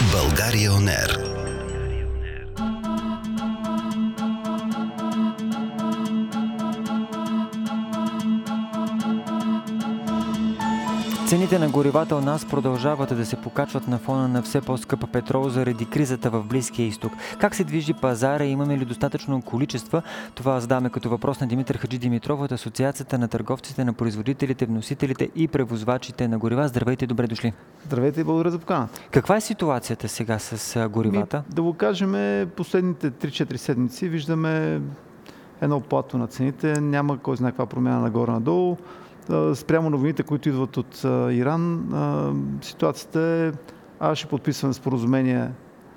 България On Air. Цените на горивата у нас продължават да се покачват на фона на все по-скъпа петрол заради кризата в Близкия изток. Как се движи пазара и имаме ли достатъчно количества? Това задаваме като въпрос на Димитър Хаджидимитров от Асоциацията на търговците, на производителите, вносителите и превозвачите на горива. Здравейте, добре дошли. Здравейте и благодаря за поканата. Каква е ситуацията сега с горивата? Да го кажем, последните 3-4 седмици виждаме едно плато на цените. Няма кой знае каква промяна нагоре-надолу. Спрямо новините, които идват от Иран, ситуацията е: аз ще подписвам споразумение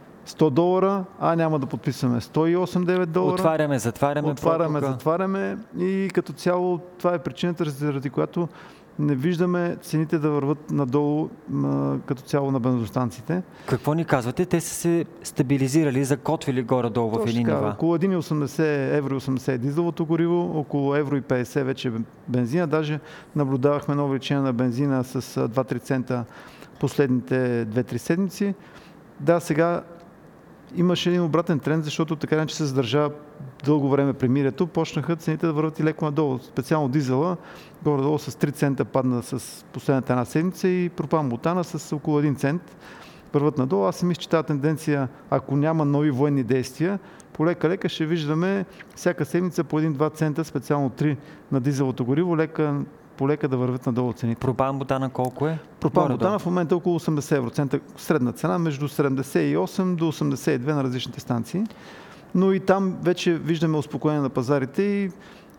$100, няма да подписваме $108-9. Отваряме, затваряме и като цяло това е причината, заради която не виждаме цените да върват надолу като цяло на бензостанциите. Какво ни казвате? Те са се стабилизирали, закотвили горе-долу в едни нива. Около 1,80 евро 80 е дизеловото гориво, около евро и 50 вече бензина. Даже наблюдавахме ново увеличение на бензина с 2-3 цента последните 2-3 седмици. Да, сега имаше един обратен тренд, защото така иначе се задържа дълго време премирието. Почнаха цените да върват и леко надолу. Специално дизела горе-долу с 3 цента падна с последната една седмица и пропан-бутана с около 1 цент върват надолу. Аз си мисля, че тази тенденция, ако няма нови военни действия, полека-лека ще виждаме всяка седмица по 1-2 цента, специално 3 на дизелото гориво, полека да вървят надолу цените. Пропан-бутана колко е? Пропан-бутана в момента е около 80 евроцента, средна цена, между 78 до 82 на различните станции. Но и там вече виждаме успокоение на пазарите и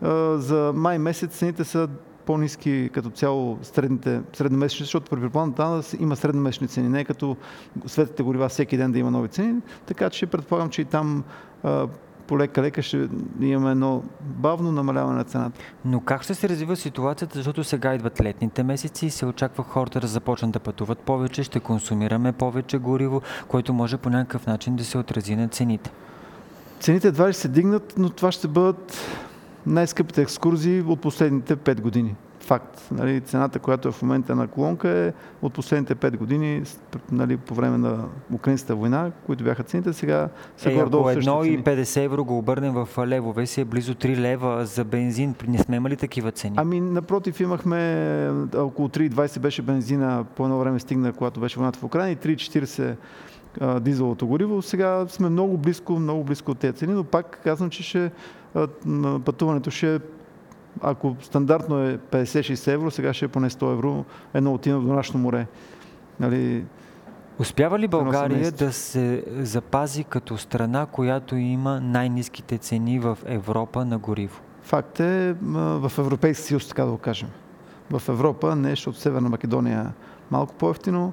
за май месец цените са по-ниски като цяло средномесечни, защото при пропан-бутана има средномесечни цени, не е като светлите горива всеки ден да има нови цени, така че предполагам, че и там полека-лека ще имаме едно бавно намаляване на цената. Но как ще се развива ситуацията, защото сега идват летните месеци и се очаква хората да започнат да пътуват повече, ще консумираме повече гориво, което може по някакъв начин да се отрази на цените? Цените едва ли ще се дигнат, но това ще бъдат най-скъпите екскурзии от последните 5 години. Факт. Нали, цената, която е в момента на колонка, е от последните 5 години, нали, по време на Украинската война, които бяха цените, сега са горе-долу същите цени. Ако 1,50 евро го обърнем в левове, си е близо 3 лева за бензин. Не сме имали такива цени? Напротив, имахме около 3,20 беше бензина, по едно време стигна, когато беше войната в Украина, и 3,40 дизеловото гориво. Сега сме много близко от тези цени, но пак казвам, че пътуването ще е, ако стандартно е 50-60 евро, сега ще е поне 100 евро, едно отива до нашето море. Нали, успява ли България да се запази като страна, която има най-ниските цени в Европа на гориво? Факт е, в Европейския съюз, така да го кажем. В Европа, не, защото Северна Македония малко по-евтино,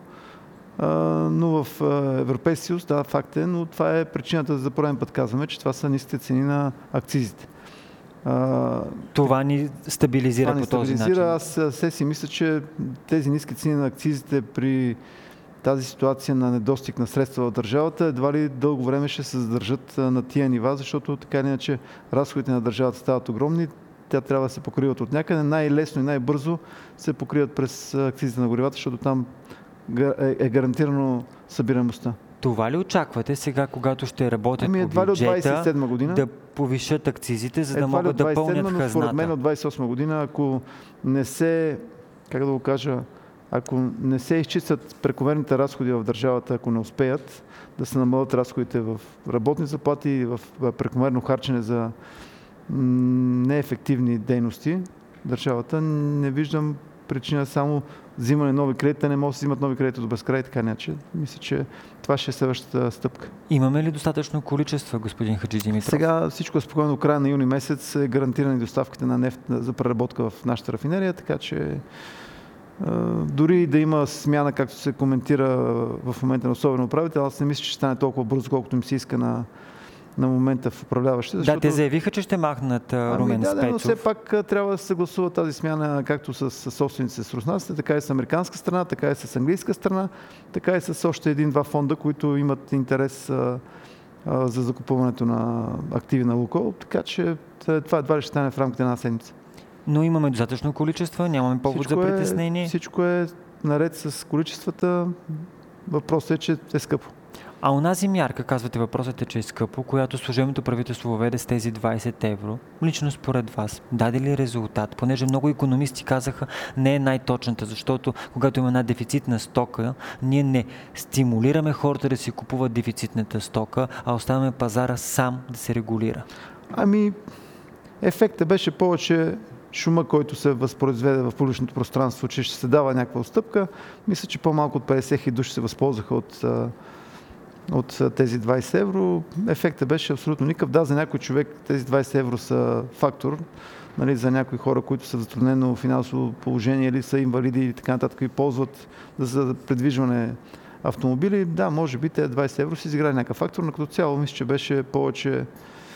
но в Европейския съюз, да, факт е, но това е причината, за пореден път казваме, че това са ниските цени на акцизите. Това ни стабилизира по този начин. Аз си мисля, че тези ниски цени на акцизите при тази ситуация на недостиг на средства в държавата едва ли дълго време ще се задържат на тия нива, защото така или иначе разходите на държавата стават огромни. Тя трябва да се покриват от някъде. Най-лесно и най-бързо се покриват през акцизите на горивата, защото там е гарантирано събираемостта. Това ли очаквате сега, когато ще работят по бюджета, бюджета, от 27 година, да повишат акцизите, за да могат да пълнят хазната? Според мен от 28 година, ако не се, ако не се изчистят прекомерните разходи в държавата, ако не успеят да се намалят разходите в работни заплати и в прекомерно харчене за неефективни дейности, държавата, не виждам причина само взимане нови кредити, не могат да се взимат нови кредити до безкрай, така иначе. Мисля, че това ще е следващата стъпка. Имаме ли достатъчно количество, господин Хаджидимитров? Сега всичко е спокойно. До края на юни месец е гарантирани доставките на нефт за преработка в нашата рафинерия, така че дори да има смяна, както се коментира в момента на особено управител, аз не мисля, че ще стане толкова бързо, колкото им се иска на момента в управляващите. Да, те заявиха, че ще махнат Румен Спецов. Но все пак трябва да се съгласува тази смяна както с собствениците с руснаците, така и с американска страна, така и с английска страна, така и с още 1-2 фонда, които имат интерес за закупуването на активи на Лукойл. Така че това едва ли ще стане в рамките на една седмица. Но имаме достатъчно количества, нямаме повод за притеснение. Всичко е наред с количествата. Въпросът е, че е скъпо. А онази мярка, казвате, въпросът е, че е скъпо, която служебното правителство въведе с тези 20 евро, лично според вас, даде ли резултат? Понеже много икономисти казаха, не е най-точната, защото когато има една дефицитна стока, ние не стимулираме хората да си купуват дефицитната стока, а оставяме пазара сам да се регулира. Ами, ефектът беше повече шума, който се възпроизведе в публичното пространство, че ще се дава някаква отстъпка. Мисля, че по-малко от 50 000 души се възползваха от тези 20 евро. Ефектът беше абсолютно никакъв. Да, за някой човек тези 20 евро са фактор. Нали, за някои хора, които са в затруднено финансово положение или са инвалиди и така нататък и ползват за предвижване автомобили, да, може би тези 20 евро си изиграли някакъв фактор, но като цяло мисля, че беше повече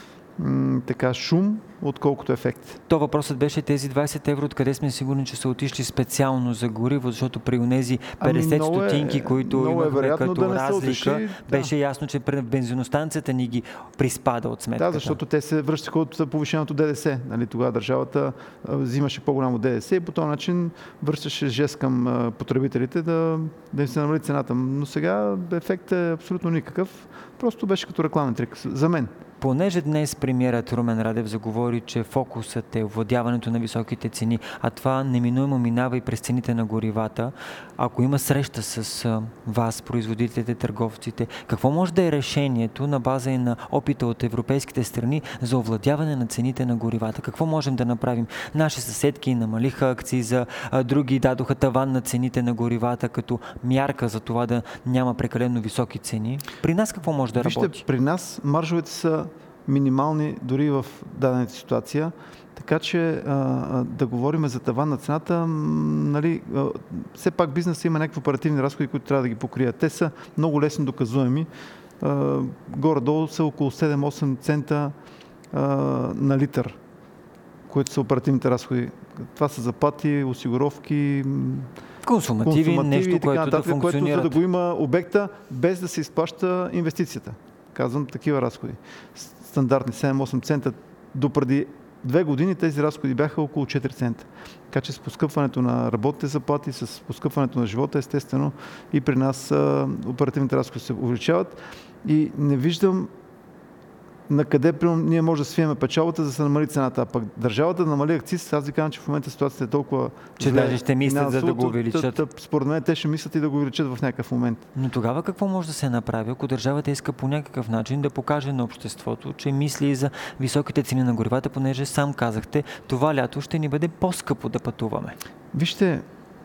така шум, отколкото ефект. То въпросът беше тези 20 евро, откъде сме сигурни, че са отишли специално за гориво, защото при онези 50 стотинки, които имахме като да разлика, беше ясно, че бензиностанцията ни ги приспада от сметката. Да, защото те се връщаха от повишеното ДДС. Нали, тогава държавата взимаше по-голямо ДДС и по този начин връщаше жест към потребителите да им се намали цената. Но сега ефектът е абсолютно никакъв. Просто беше като рекламен трик. За мен. Понеже днес премиерът Румен Радев заговори, че фокусът е овладяването на високите цени, а това неминуемо минава и през цените на горивата, ако има среща с вас, производителите, търговците, какво може да е решението на база и на опита от европейските страни за овладяване на цените на горивата? Какво можем да направим? Наши съседки намалиха акциза, други дадоха таван на цените на горивата като мярка за това да няма прекалено високи цени. При нас какво може да работи? Вижте, при нас маржовете са минимални дори в дадената ситуация, така че да говорим за таван на цената, нали, все пак бизнесът има някакви оперативни разходи, които трябва да ги покрият. Те са много лесно доказуеми. Горе-долу са около 7-8 цента на литър, които са оперативните разходи. Това са заплати, осигуровки, консумативи, нещо, което да функционира. Което, за да го има обекта, без да се изплаща инвестицията. Казвам такива разходи. Стандартни 7-8 цента. Допреди 2 години тези разходи бяха около 4 цента. Така че с поскъпването на работните заплати, с поскъпването на живота, естествено, и при нас оперативните разходи се увеличават. И не виждам на къде ние може да свиеме печалбата, за да се намали цената. А пък държавата да намали акциз, аз ви казвам, че в момента ситуацията е толкова... Че даже ще мислят за да го увеличат. Според мен те ще мислят и да го увеличат в някакъв момент. Но тогава какво може да се направи, ако държавата иска по някакъв начин да покаже на обществото, че мисли и за високите цени на горивата, понеже сам казахте, това лято ще ни бъде по-скъпо да пътуваме? Вижте,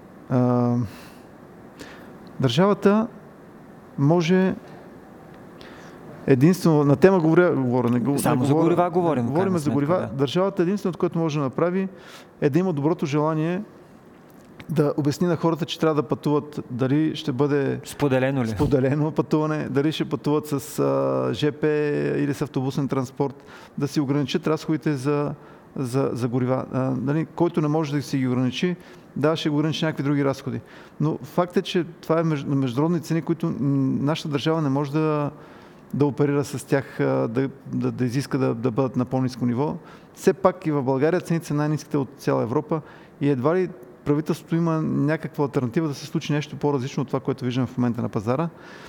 държавата може... Единствено, на тема говоря. Само за горива говорим. Говорим за горива. Да. Държавата единственото, което може да направи, е да има доброто желание да обясни на хората, че трябва да пътуват. Дали ще бъде споделено пътуване, дали ще пътуват с ЖП или с автобусен транспорт, да си ограничат разходите за горива. Дали, който не може да си ги ограничи, да, ще го ограничи някакви други разходи. Но факт е, че това е международни цени, които нашата държава не може да оперира с тях, да изиска да бъдат на по-ниско ниво. Все пак и в България цените са най-ниските от цяла Европа и едва ли правителството има някаква алтернатива да се случи нещо по-различно от това, което виждаме в момента на пазара.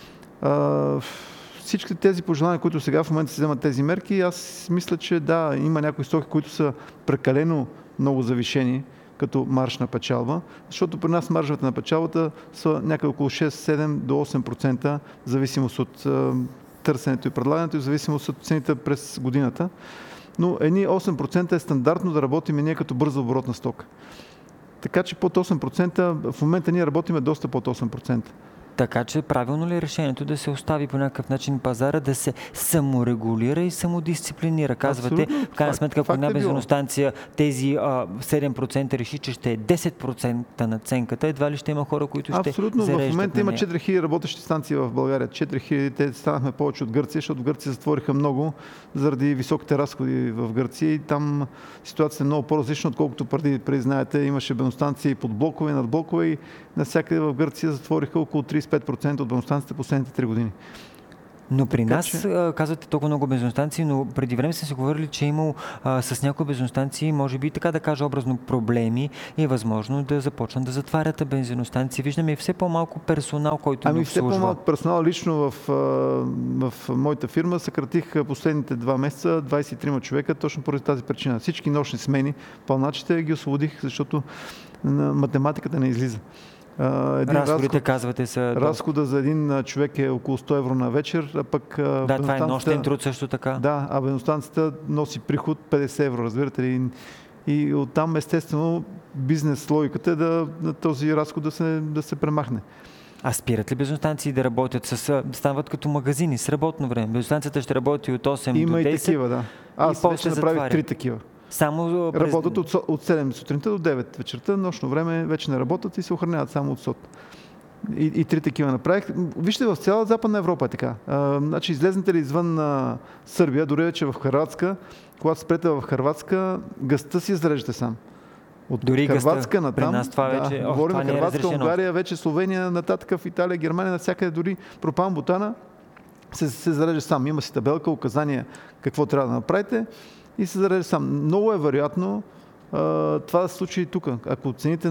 Всички тези пожелания, които сега в момента се вземат тези мерки, аз мисля, че да, има някои стоки, които са прекалено много завишени като марж на печалба, защото при нас маржовете на печалбата са някъде около 6-7 до 8%, в зависимост от търсенето и предлагането и в зависимост от цените през годината. Но едни 8% е стандартно да работим ние като бърза оборотна стока. Така че под 8%, в момента ние работиме доста под 8%. Така че правилно ли е решението да се остави по някакъв начин пазара да се саморегулира и самодисциплинира? Казвате, абсолютно, в крайна сметка, ако една бензиностанция тези 7% реши, че ще е 10% наценката, едва ли ще има хора, които ще абсолютно, зареждат. В момента има 4000 работещи станции в България. 4000, те станахме повече от Гърция, защото в Гърция затвориха много заради високите разходи в Гърция и там ситуацията е много по-различна, отколкото преди знаете, имаше бензиностанции под блокове, над блокове и навсякъде в Гърция затвориха около 35% от бензиностанциите последните 3 години. Но при нас, казвате толкова много бензиностанции, но преди време сте си говорили, че е имало с някои бензиностанции, може би така да кажа образно, проблеми и е възможно да започнат да затваряте бензиностанции. Виждаме и все по-малко персонал, който ни обслужва. Все по-малко персонал. Лично в моята фирма съкратих последните 2 месеца 23 човека, точно поради тази причина. Всички нощни смени, пълначите ги освободих, защото математиката не излиза. Разходите, казвате, са... Разхода за един човек е около 100 евро на вечер, а пък... Да, това е нощен труд също така. Да, а бензиностанцията носи приход 50 евро, разбирате ли? И оттам, естествено, бизнес логиката е да този разход да се премахне. А спират ли бензиностанции да работят стават като магазини с работно време? Бензиностанцията ще работи от 8 до 10. Има и такива, да. Аз вече направих 3 такива. Само работят от 7 сутринта до 9 вечерта, нощно време вече не работят и се охраняват само от СОТ. И 3 такива направих. Вижте, в цяла Западна Европа е така. Значи, излезнете ли извън Сърбия, дори вече в Хърватска, когато спрете в Хърватска, газта си зареждате сам. От дори Хърватска натам. При нас това вече... говорим Хърватска, Унгария, вече Словения, нататък в Италия, Германия, навсякъде дори пропан-бутана се зарежда сам. Има си табелка, указания какво трябва да направите и се зарежда сам. Много е вероятно това да се случи и тук. Ако цените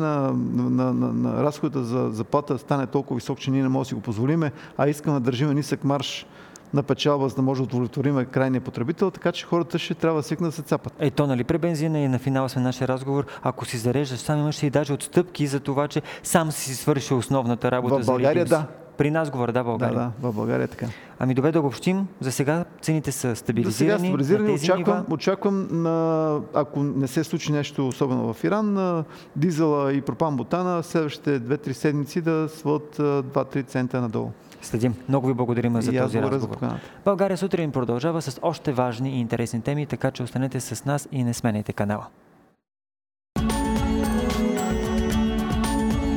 на разходите за заплата стане толкова висок, че ние не можем да си го позволиме, а искаме да държим нисък марж на печалба, за да може да удовлетворим крайния потребител, така че хората ще трябва да свикнат да се цапат. Ето, нали, при бензина и на финала сме нашия разговор, ако си зареждаш сам, имаш и даже отстъпки за това, че сам си свърши основната работа. В България, да. При нас говоря, да, България. Да, в България е така. Ами добре да обобщим. За сега цените са стабилизирани. Очаквам, ако не се случи нещо особено в Иран, дизела и пропан-бутана следващите 2-3 седмици да свалят 2-3 цента надолу. Следим. Много ви благодарим за този разговор. България сутрин продължава с още важни и интересни теми, така че останете с нас и не сменяйте канала.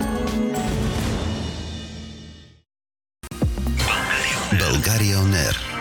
България On Air.